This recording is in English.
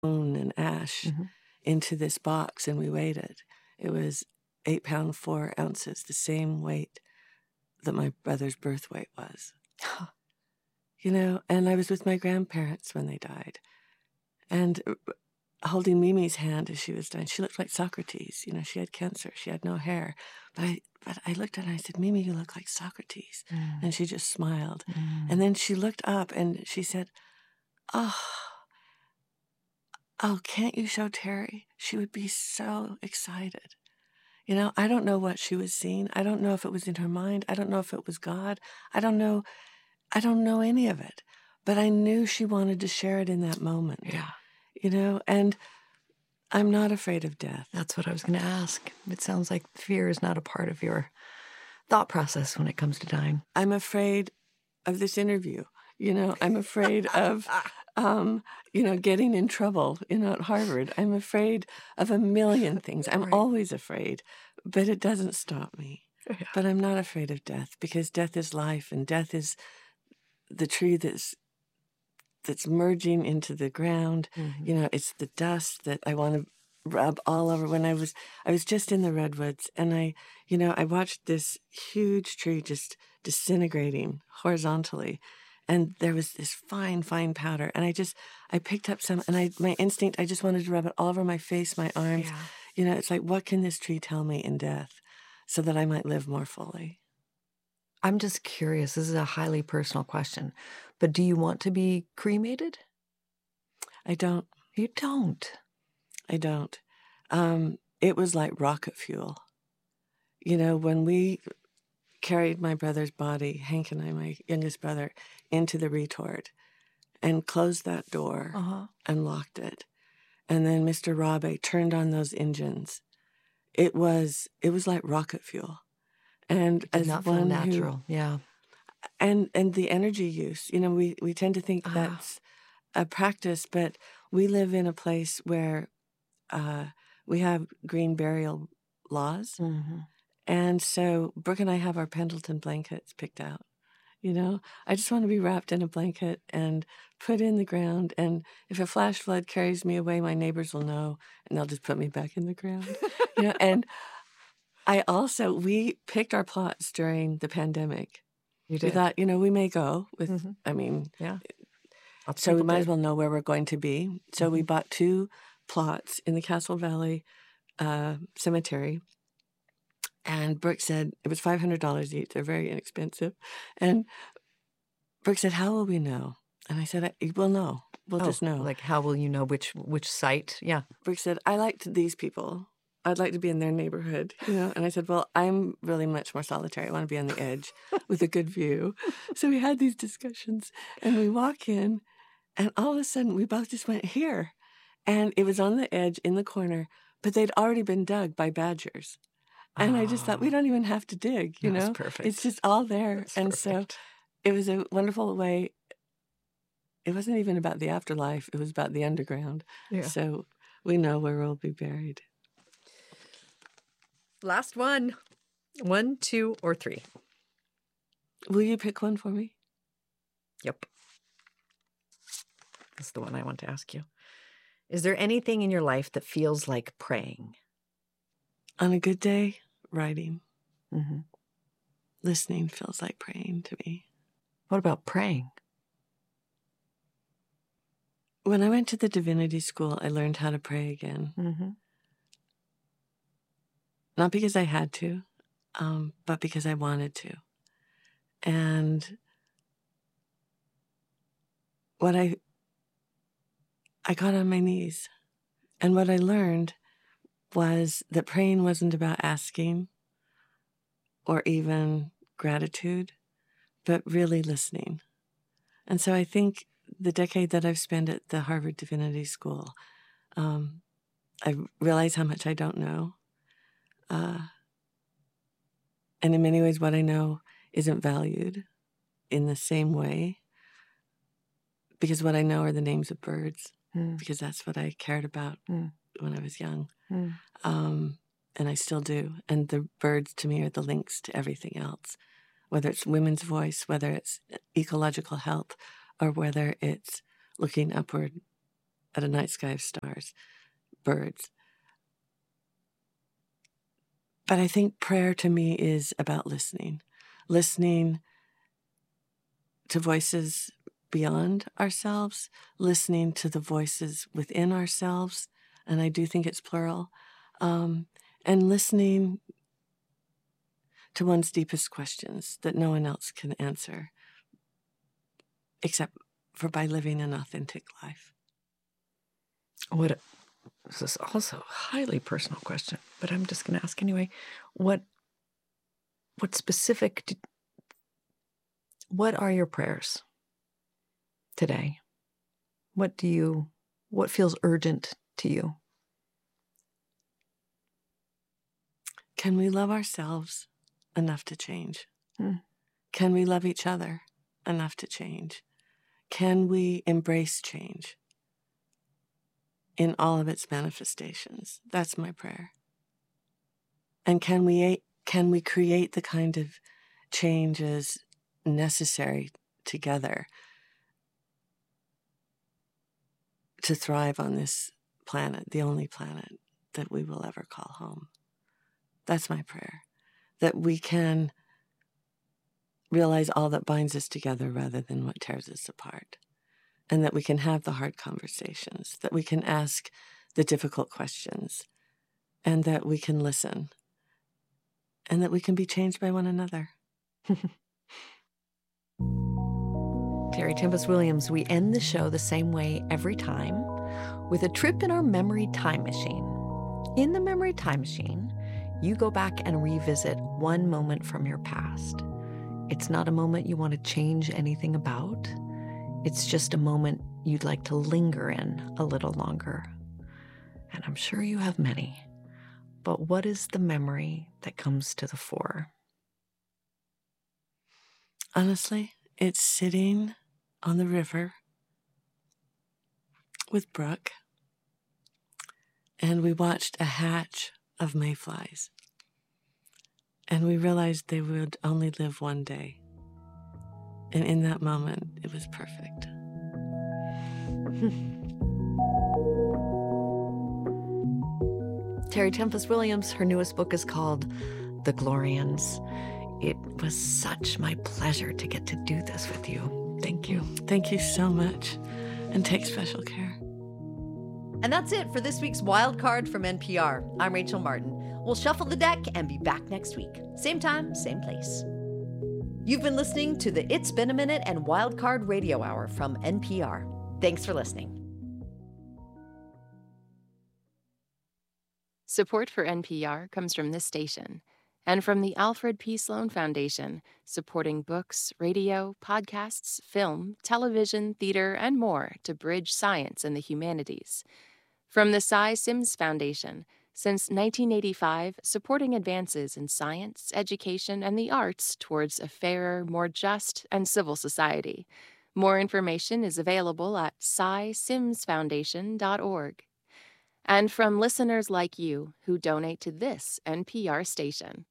bone and ash Mm-hmm. into this box, and we weighed it. It was 8 pounds 4 ounces, the same weight that my brother's birth weight was. And I was with my grandparents when they died. And holding Mimi's hand as she was dying, she looked like Socrates. She had cancer. She had no hair. But I looked at her and I said, Mimi, you look like Socrates. And she just smiled. And then she looked up and she said, oh, can't you show Terry? She would be so excited. I don't know what she was seeing. I don't know if it was in her mind. I don't know if it was God. I don't know any of it. But I knew she wanted to share it in that moment. Yeah. And I'm not afraid of death. That's what I was going to ask. It sounds like fear is not a part of your thought process when it comes to dying. I'm afraid of this interview. I'm afraid of, getting in trouble, at Harvard. I'm afraid of a million things. I'm Right. always afraid, but it doesn't stop me. Yeah. But I'm not afraid of death because death is life and death is the tree that's merging into the ground. Mm-hmm. It's the dust that I want to rub all over. When I was just in the redwoods and I watched this huge tree just disintegrating horizontally. And there was this fine, fine powder. And I picked up some and my instinct, I just wanted to rub it all over my face, my arms. Yeah. It's like, what can this tree tell me in death so that I might live more fully? I'm just curious. This is a highly personal question, but do you want to be cremated? I don't. You don't? I don't. It was like rocket fuel. When we carried my brother's body, Hank and I, my youngest brother, into the retort and closed that door and locked it. And then Mr. Rabe turned on those engines. It was like rocket fuel. And It did not feel natural. Yeah. And the energy use, we tend to think that's a practice, but we live in a place where we have green burial laws. Mm-hmm. And so Brooke and I have our Pendleton blankets picked out. I just want to be wrapped in a blanket and put in the ground. And if a flash flood carries me away, my neighbors will know and they'll just put me back in the ground. And we picked our plots during the pandemic. You did. We thought, we may go with, Yeah. So we might as well know where we're going to be. So we Mm-hmm. bought 2 plots in the Castle Valley Cemetery. And Brooke said it was $500 each. They're very inexpensive. And Brooke said, how will we know? And I said, we'll know. We'll just know. Like, how will you know which site? Yeah. Brooke said, I liked these people. I'd like to be in their neighborhood, And I said, well, I'm really much more solitary. I want to be on the edge with a good view. So we had these discussions and we walk in and all of a sudden we both just went here. And it was on the edge in the corner, but they'd already been dug by badgers. And I just thought, we don't even have to dig, That's perfect. It's just all there. That's and perfect. So it was a wonderful way. It wasn't even about the afterlife. It was about the underground. Yeah. So we know where we'll be buried. Last one. 1, 2, or 3. Will you pick one for me? Yep. That's the one I want to ask you. Is there anything in your life that feels like praying? On a good day, writing. Mm-hmm. Listening feels like praying to me. What about praying? When I went to the divinity school, I learned how to pray again. Mm-hmm. Not because I had to, but because I wanted to. And what I got on my knees. And what I learned was that praying wasn't about asking or even gratitude, but really listening. And so I think the decade that I've spent at the Harvard Divinity School, I realize how much I don't know. And in many ways, what I know isn't valued in the same way. Because what I know are the names of birds, because that's what I cared about when I was young. And I still do. And the birds to me are the links to everything else, whether it's women's voice, whether it's ecological health, or whether it's looking upward at a night sky of stars, birds. But I think prayer to me is about listening to voices beyond ourselves, listening to the voices within ourselves, and I do think it's plural, and listening to one's deepest questions that no one else can answer, except for by living an authentic life. This is also a highly personal question, but I'm just going to ask anyway. What are your prayers today? What feels urgent to you? Can we love ourselves enough to change? Can we love each other enough to change? Can we embrace change in all of its manifestations? That's my prayer. And can we create the kind of changes necessary together to thrive on this planet, the only planet that we will ever call home? That's my prayer. That we can realize all that binds us together rather than what tears us apart. And that we can have the hard conversations, that we can ask the difficult questions, and that we can listen, and that we can be changed by one another. Terry Tempest Williams, we end the show the same way every time, with a trip in our memory time machine. In the memory time machine, you go back and revisit one moment from your past. It's not a moment you want to change anything about. It's just a moment you'd like to linger in a little longer. And I'm sure you have many. But what is the memory that comes to the fore? Honestly, it's sitting on the river with Brooke, and we watched a hatch of mayflies, and we realized they would only live one day. And in that moment, it was perfect. Terry Tempest Williams, her newest book is called The Glorians. It was such my pleasure to get to do this with you. Thank you. Thank you so much, and take special care. And that's it for this week's Wild Card from NPR. I'm Rachel Martin. We'll shuffle the deck and be back next week. Same time, same place. You've been listening to the It's Been a Minute and Wild Card Radio Hour from NPR. Thanks for listening. Support for NPR comes from this station and from the Alfred P. Sloan Foundation, supporting books, radio, podcasts, film, television, theater, and more to bridge science and the humanities. From the Cy Sims Foundation, since 1985, supporting advances in science, education, and the arts towards a fairer, more just, and civil society. More information is available at cysimsfoundation.org. And from listeners like you who donate to this NPR station.